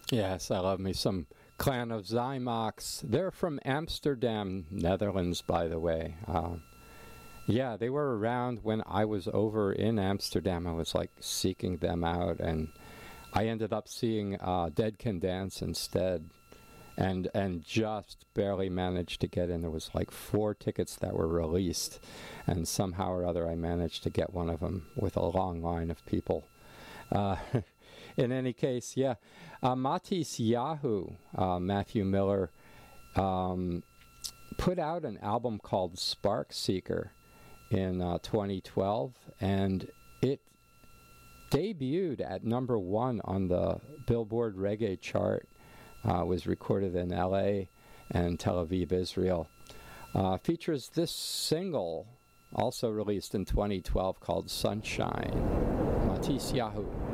Yes, I love me some Clan of Zymox. They're from Amsterdam, Netherlands, by the way. Yeah, they were around when I was over in Amsterdam. I was like seeking them out, and I ended up seeing Dead Can Dance instead, and just barely managed to get in. There was like 4 tickets that were released, and somehow or other I managed to get one of them with a long line of people. In any case, yeah, Matisse Yahoo, Matthew Miller, put out an album called Spark Seeker in 2012, and it debuted at number 1 on the Billboard Reggae chart. Was recorded in LA and Tel Aviv, Israel. Features this single, also released in 2012, called Sunshine. Matisse Yahoo.